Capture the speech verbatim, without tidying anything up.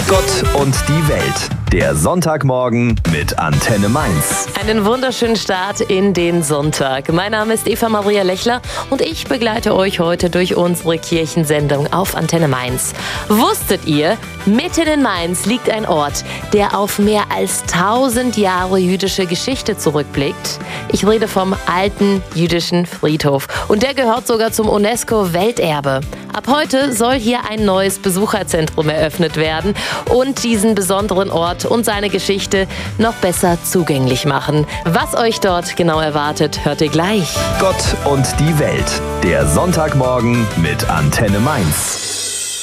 Gott und die Welt, der Sonntagmorgen mit Antenne Mainz. Einen wunderschönen Start in den Sonntag. Mein Name ist Eva Maria Lechler und ich begleite euch heute durch unsere Kirchensendung auf Antenne Mainz. Wusstet ihr, mitten in Mainz liegt ein Ort, der auf mehr als tausend Jahre jüdische Geschichte zurückblickt? Ich rede vom alten jüdischen Friedhof und der gehört sogar zum UNESCO-Welterbe. Ab heute soll hier ein neues Besucherzentrum eröffnet werden und diesen besonderen Ort und seine Geschichte noch besser zugänglich machen. Was euch dort genau erwartet, hört ihr gleich. Gott und die Welt, der Sonntagmorgen mit Antenne Mainz.